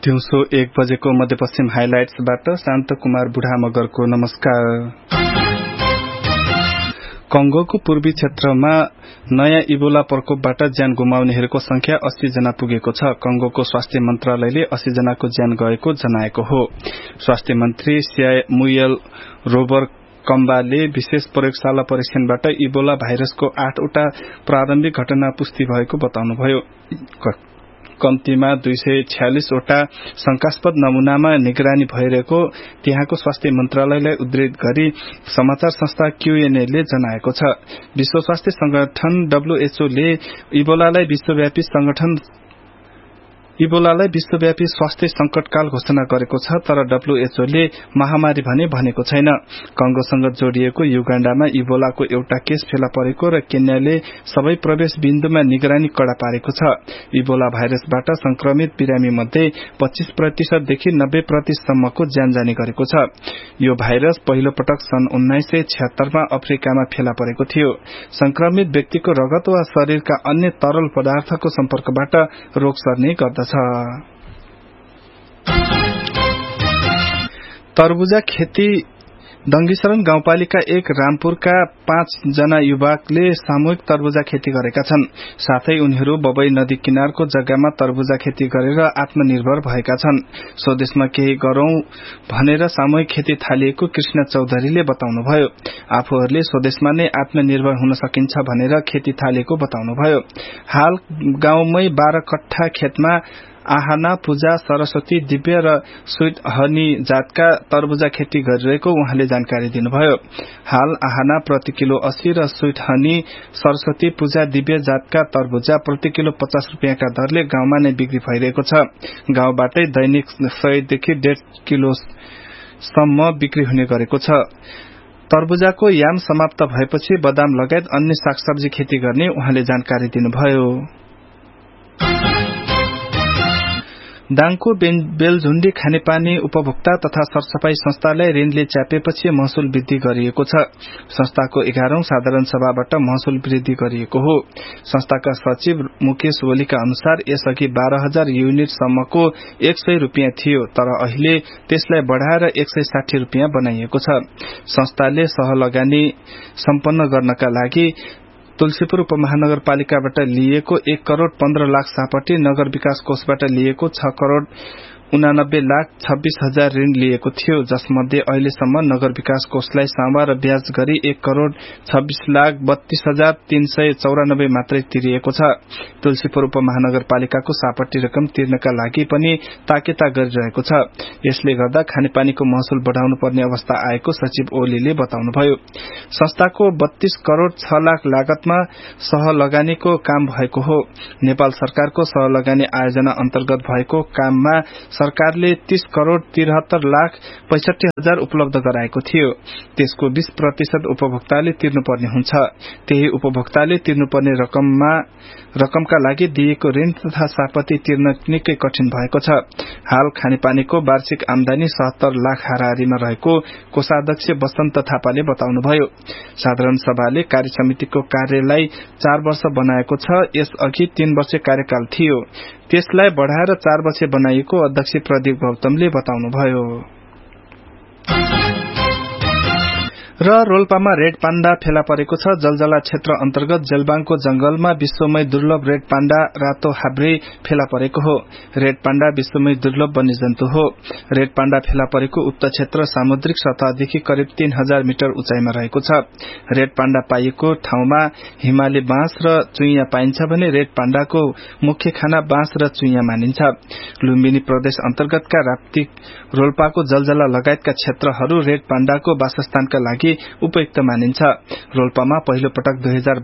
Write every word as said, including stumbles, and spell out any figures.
दिउँसो एक बजेको मध्यपश्चिम हाइलाइट्सबाट शान्त कुमार बुढा मगरको नमस्कार। कंगोको पूर्वी क्षेत्रमा नयाँ इबोला प्रकोपबाट ज्यान गुमाउनेहरूको संख्या अस्सी जना पुगेको छ। कंगोको स्वास्थ्य मन्त्रालयले अस्सी जनाको ज्यान गएको जनाएको हो। स्वास्थ्य मन्त्री स्यामुएल रोबर कम्बाले विशेष प्रयोगशाला परीक्षणबाट इबोला भाइरसको आठवटा प्रारम्भिक घटना पुष्टि भएको बताउनुभयो। कम्तीमा दुई सय छ्यालिस वटा शंकास्पद नमूनामा निगरानी भइरहेको त्यहाँको स्वास्थ्य मन्त्रालयलाई उद्धृत गरी समाचार संस्था क्यूएनए ले जनाएको छ। विश्व स्वास्थ्य संगठन डब्ल्यूएचओ ले इबोलालाई विश्वव्यापी संगठन इबोलालाई विश्वव्यापी स्वास्थ्य संकटकाल घोषणा गरेको छ, तर डब्ल्यूएचओ ले महामारी भने भनेको छैन। कंगोसँग जोडिएको युगाण्डामा इबोलाको एउटा केस फेला परेको र केन्याले सबै प्रवेश बिन्दुमा निगरानी कड़ा पारेको छ। इबोला भाइरसबाट संक्रमित बिरामी मध्ये पच्चीस प्रतिशत देखि नब्बे प्रतिशत सम्मको ज्यान जाने गरेको छ। यो भाइरस पहिलो पटक सन् उन्नाइस सय छिहत्तर मा अफ्रिकामा फेला परेको थियो। संक्रमित व्यक्तिको रगत वा शरीरका अन्य तरल पदार्थको सम्पर्कबाट रोग सर्ने गर्दछ। तरबुजा खेती दंगीशरण गाउँपालिका एक रामपुरका पाँच जना युवकले सामूहिक तरबुजा खेती गरेका छन्। साथै उनीहरू बबई नदी किनारको जग्गामा तरबुजा खेती गरेर आत्मनिर्भर भएका छन्। स्वदेशमा केही गरौं भनेर सामूहिक खेती थालिएको कृष्ण चौधरीले बताउनुभयो। आफूहरूले स्वदेशमा नै आत्मनिर्भर हुन सकिन्छ भनेर खेती थालेको बताउनुभयो। हाल गाउँमै बाह्र कट्ठा खेतमा आहना, पूजा, सरस्वती, दिव्य र स्वीट हनी जातका तरबुजा खेती गरिरहेको उहाँले जानकारी दिनुभयो। हाल आहना प्रति किलो अस्सी र स्वीट हनी, सरस्वती, पूजा, दिव्य जातका तरबुजा प्रति किलो पचास रुपियाँका दरले गाउँमा नै बिक्री भइरहेको छ। गाउँबाटै दैनिक सय देखि डेढ़ किलो सम्म बिक्री हुने गरेको छ। तरबुजाको याम समाप्त भएपछि बदाम लगायत अन्य सागसब्जी खेती गर्ने उहाँले जानकारी दिनुभयो। दाङको बेलझुण्डी खानेपानी उपभोक्ता तथा सरसफाई संस्थालाई ऋणले च्यापेपछि महसुल वृद्धि गरिएको छ। संस्थाको एघारौं साधारण सभाबाट महसुल वृद्धि गरिएको हो। संस्थाका सचिव मुकेश ओलीका अनुसार यसअघि बाह्र हजार युनिट सम्मको एक सय रुपियाँ थियो, तर अहिले त्यसलाई बढ़ाएर एक सय साठी रुपियाँ बनाइएको छ। संस्थाले सहलगानी सम्पन्न गर्नका लागि तुलसीपुर उपमहानगरपालिकाबाट लिएको एक करोड़ पन्ध्र लाख सापट्टि, नगर विकास कोषबाट लिएको छ करोड़ उनानब्बे लाख छब्बीस हजार ऋण लिएको थियो, जसमध्ये अहिलेसम्म नगर विकास कोषलाई सामा र ब्याज गरी एक करोड़ छब्बीस लाख बत्तीस हजार तीन सय चौरानब्बे मात्रै तिरिएको छ। तुलसीपुर उपमहानगरपालिकाको सापट्टि रकम तिर्नका लागि पनि ताकेता गरिरहेको छ। यसले गर्दा खानेपानीको महसुल बढ़ाउनु पर्ने अवस्था आएको सचिव ओलीले बताउनुभयो। संस्थाको बत्तीस करोड़ छ लाख लागतमा सहलगानीको काम भएको हो। नेपाल सरकारको सहलगानी आयोजना अन्तर्गत भएको काममा सरकारले तीस करोड़ तिरहत्तर लाख पैंसठी हजार उपलब्ध गराएको थियो। त्यसको बीस प्रतिशत उपभोक्ताले तिर्नुपर्ने हुन्छ। त्यही उपभोक्ताले तिर्नुपर्ने रकममा रकमका लागि दिएको ऋण तथा सापत्ति तिर्न निकै कठिन भएको छ। हाल खानेपानीको वार्षिक आमदानी सत्तर लाख हाराहारीमा रहेको कोषाध्यक्ष वसन्त थापाले बताउनुभयो। साधारण सभाले कार्य समितिको कार्यलाई चार वर्ष बनाएको छ। यसअघि तीन वर्ष कार्यकाल थियो, त्यसलाई बढ़ाएर चार वर्ष बनाइएको अध्यक्ष प्रदीप गौतमले बताउनुभयो। र रोल्पामा रेड पाण्डा फेला परेको छ। जलजला क्षेत्र अन्तर्गत जेलबाङको जंगलमा विश्वमै दुर्लभ रेड पाण्डा रातो हाब्रे फेला परेको हो। रेड पाण्डा विश्वमै दुर्लभ वन्यजन्तु हो। रेड पाण्डा फेला परेको उक्त क्षेत्र सामुद्रिक सतहदेखि करिब तीन हजार मिटर उचाइमा रहेको छ। रेड पाण्डा पाइएको ठाउँमा हिमाली बाँस र चुइया पाइन्छ भने रेड पाण्डाको मुख्य खाना बाँस र चुइया मानिन्छ। लुम्बिनी प्रदेश अन्तर्गतका राप्ती, रोल्पाको जलजला लगायतका क्षेत्रहरू रेड पाण्डाको वासस्थानका लागि उपयुक्त मानिन्छ। रोल्पामा पहिलो पटक दुई हजार